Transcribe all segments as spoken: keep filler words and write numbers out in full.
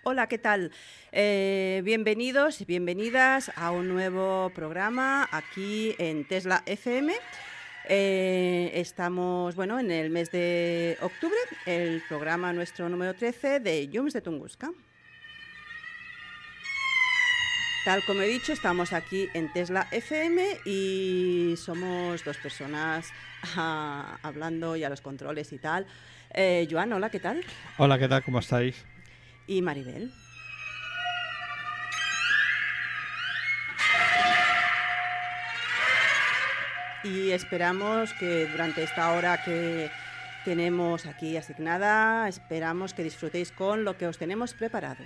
Hola, ¿qué tal? Eh, bienvenidos y bienvenidas a un nuevo programa aquí en Tesla F M. Eh, estamos, bueno, en el mes de octubre, el programa nuestro número trece de Llums de Tunguska. Tal como he dicho, estamos aquí en Tesla F M y somos dos personas ah, hablando y a los controles y tal. Eh, Joan, hola, ¿qué tal? Hola, ¿qué tal? ¿Cómo estáis? Y Maribel. Y esperamos que durante esta hora que tenemos aquí asignada, esperamos que disfrutéis con lo que os tenemos preparado.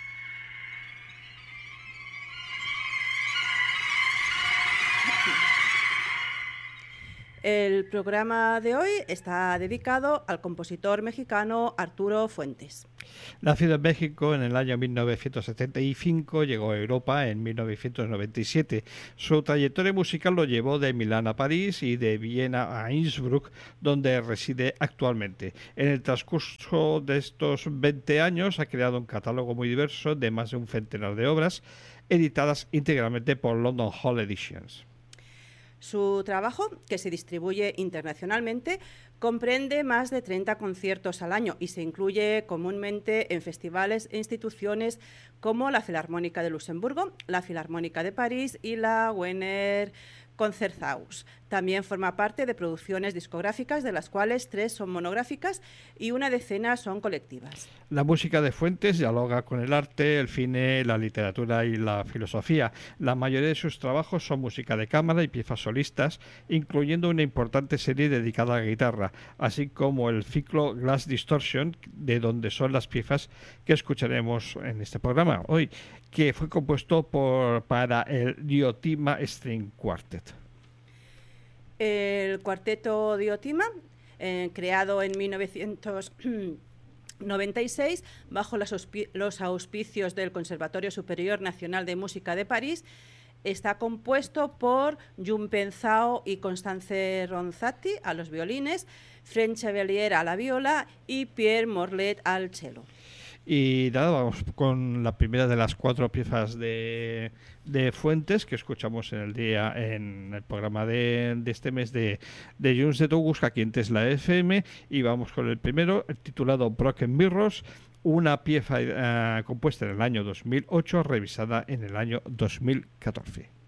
El programa de hoy está dedicado al compositor mexicano Arturo Fuentes. Nacido en México en el año mil novecientos setenta y cinco, llegó a Europa en mil novecientos noventa y siete. Su trayectoria musical lo llevó de Milán a París y de Viena a Innsbruck, donde reside actualmente. En el transcurso de estos veinte años ha creado un catálogo muy diverso de más de un centenar de obras, editadas íntegramente por London Hall Editions. Su trabajo, que se distribuye internacionalmente, comprende más de treinta conciertos al año y se incluye comúnmente en festivales e instituciones como la Filarmónica de Luxemburgo, la Filarmónica de París y la Wiener Konzerthaus. También forma parte de producciones discográficas, de las cuales tres son monográficas y una decena son colectivas. La música de Fuentes dialoga con el arte, el cine, la literatura y la filosofía. La mayoría de sus trabajos son música de cámara y piezas solistas, incluyendo una importante serie dedicada a la guitarra, así como el ciclo Glass Distortion, de donde son las piezas que escucharemos en este programa hoy, que fue compuesto por, para el Diotima String Quartet. El cuarteto Diotima, eh, creado en mil novecientos noventa y seis bajo los auspicios del Conservatorio Superior Nacional de Música de París, está compuesto por Jun Penzao y Constance Ronzati a los violines, Fred Chevalier a la viola y Pierre Morlet al cello. Y nada, vamos con la primera de las cuatro piezas de, de Fuentes que escuchamos en el día en el programa de, de este mes de, de Llums de Tunguska aquí en Tesla F M, y vamos con el primero, el titulado Broken Mirrors, una pieza uh, compuesta en el año dos mil ocho, revisada en el año dos mil catorce.